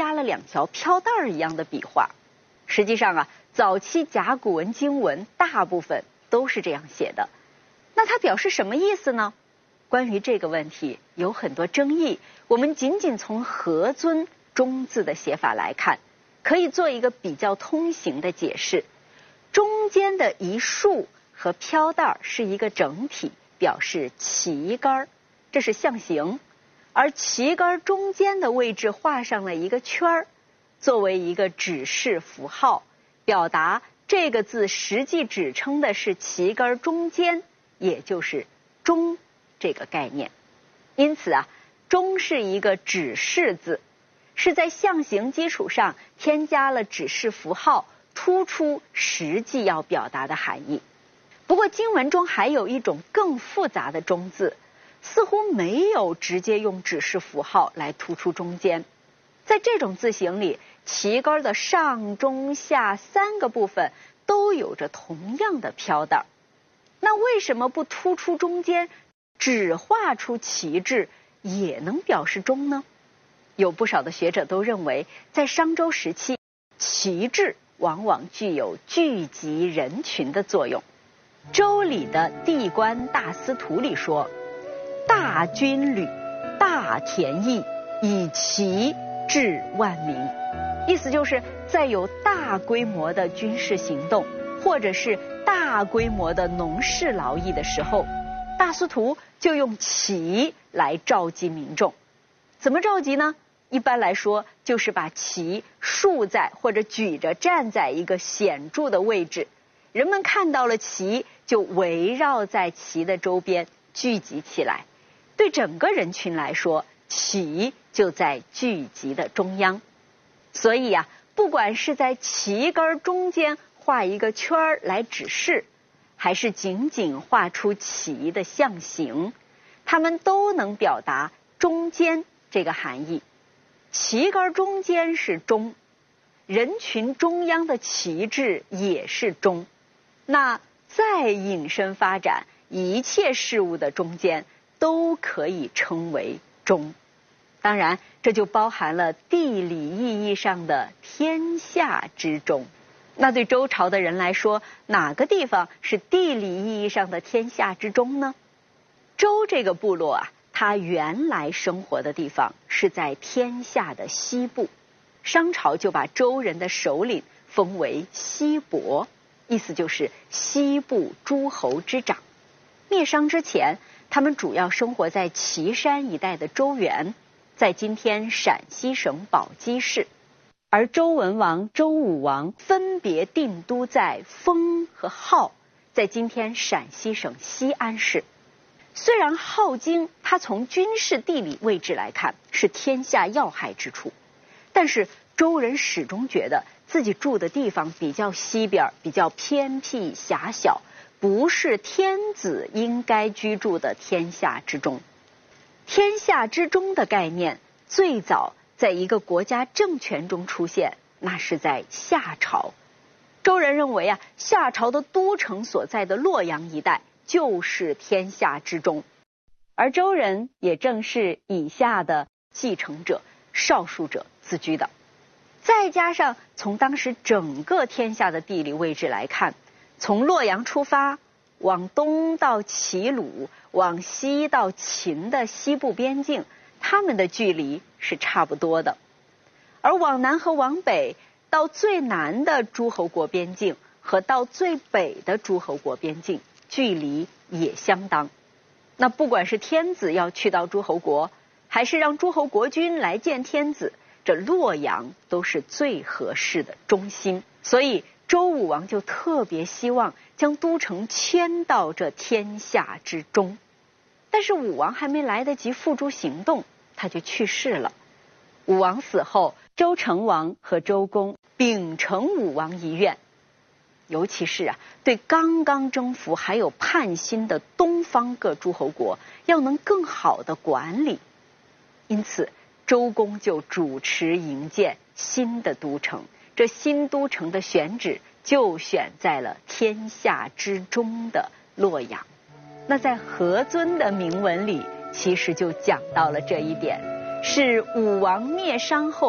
加了2条飘带儿一样的笔画。实际上啊，早期甲骨文经文大部分都是这样写的。那它表示什么意思呢？关于这个问题有很多争议，我们仅仅从何尊中字的写法来看，可以做一个比较通行的解释。中间的一竖和飘带是一个整体，表示旗杆，这是象形。而旗杆中间的位置画上了一个圈儿，作为一个指示符号，表达这个字实际指称的是旗杆中间，也就是中这个概念。因此啊，中是一个指示字，是在象形基础上添加了指示符号，突出实际要表达的含义。不过经文中还有一种更复杂的中字，似乎没有直接用指示符号来突出中间。在这种字形里，旗杆的上中下3个部分都有着同样的飘带。那为什么不突出中间，只画出旗帜也能表示中呢？有不少的学者都认为，在商周时期，旗帜往往具有聚集人群的作用。周礼的地官大司徒里说，大军旅，大田邑，以旗治万民。意思就是在有大规模的军事行动，或者是大规模的农事劳役的时候，大司徒就用旗来召集民众。怎么召集呢？一般来说，就是把旗竖在或者举着站在一个显著的位置，人们看到了旗，就围绕在旗的周边聚集起来。对整个人群来说，旗就在聚集的中央。所以啊，不管是在旗杆中间画一个圈儿来指示，还是仅仅画出旗的象形，它们都能表达中间这个含义。旗杆中间是中，人群中央的旗帜也是中。那再引申发展，一切事物的中间都可以称为中。当然，这就包含了地理意义上的天下之中。那对周朝的人来说，哪个地方是地理意义上的天下之中呢？周这个部落啊，它原来生活的地方是在天下的西部，商朝就把周人的首领封为西伯，意思就是西部诸侯之长。灭商之前，他们主要生活在岐山一带的周原，在今天陕西省宝鸡市。而周文王、周武王分别定都在丰和镐，在今天陕西省西安市。虽然镐京它从军事地理位置来看是天下要害之处，但是周人始终觉得自己住的地方比较西边，比较偏僻狭小，不是天子应该居住的天下之中。天下之中的概念最早在一个国家政权中出现，那是在夏朝。周人认为啊，夏朝的都城所在的洛阳一带就是天下之中，而周人也正是以下的继承者、少数者自居的。再加上从当时整个天下的地理位置来看，从洛阳出发，往东到齐鲁，往西到秦的西部边境，他们的距离是差不多的。而往南和往北，到最南的诸侯国边境和到最北的诸侯国边境，距离也相当。那不管是天子要去到诸侯国，还是让诸侯国君来见天子，这洛阳都是最合适的中心。所以周武王就特别希望将都城迁到这天下之中。但是武王还没来得及付诸行动，他就去世了。武王死后，周成王和周公秉承武王遗愿，尤其是对刚刚征服还有叛心的东方各诸侯国要能更好的管理。因此周公就主持营建新的都城，这新都城的选址就选在了天下之中的洛阳。那在何尊的铭文里，其实就讲到了这一点，是武王灭商后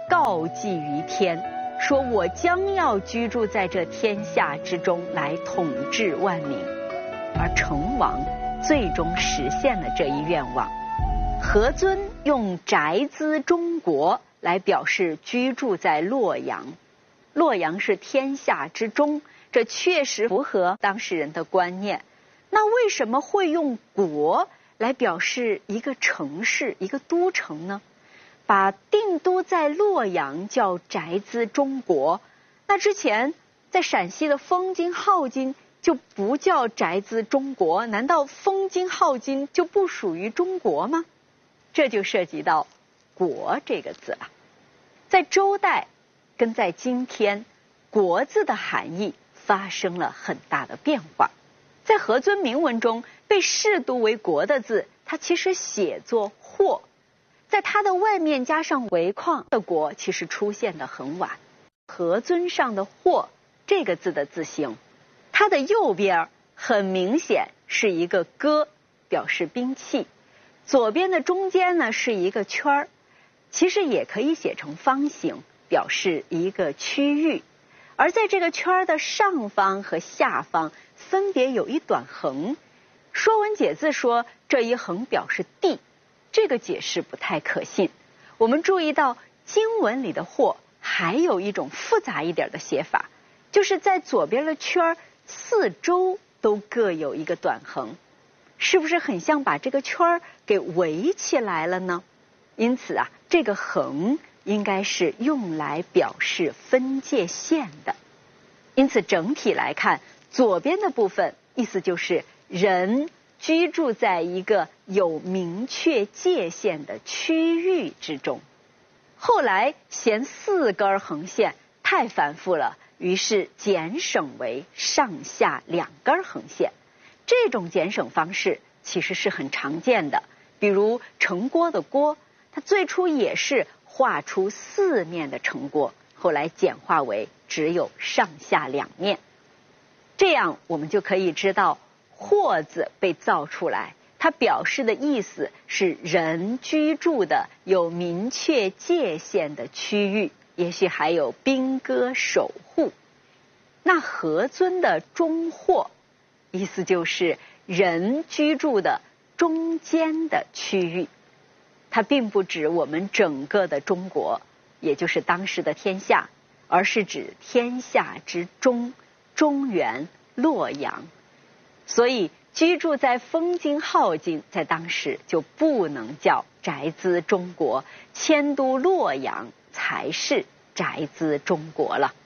告祭于天，说我将要居住在这天下之中，来统治万民。而成王最终实现了这一愿望。何尊用宅兹中国来表示居住在洛阳，洛阳是天下之中，这确实符合当事人的观念。那为什么会用国来表示一个城市、一个都城呢？把定都在洛阳叫宅兹中国，那之前在陕西的丰京、镐京就不叫宅兹中国，难道丰京、镐京就不属于中国吗？这就涉及到国这个字了。在周代跟在今天，国字的含义发生了很大的变化。在何尊铭文中被视读为国的字，它其实写作或，在它的外面加上围框的国其实出现的很晚。何尊上的或这个字的字形，它的右边很明显是一个戈，表示兵器，左边的中间呢是一个圈儿，其实也可以写成方形，表示一个区域。而在这个圈的上方和下方分别有一短横，说文解字说这一横表示地，这个解释不太可信。我们注意到经文里的或还有一种复杂一点的写法，就是在左边的圈四周都各有一个短横，是不是很像把这个圈给围起来了呢？因此啊，这个横应该是用来表示分界线的。因此整体来看，左边的部分意思就是人居住在一个有明确界限的区域之中。后来嫌4根横线太繁复了，于是减省为上下2根横线。这种减省方式其实是很常见的，比如城郭的郭，它最初也是画出4面的城郭，后来简化为只有上下2面。这样我们就可以知道或字被造出来，它表示的意思是人居住的有明确界限的区域，也许还有兵戈守护。那何尊的中或意思就是人居住的中间的区域，它并不指我们整个的中国，也就是当时的天下，而是指天下之中，中原洛阳。所以居住在丰京、镐京在当时就不能叫宅兹中国，迁都洛阳才是宅兹中国了。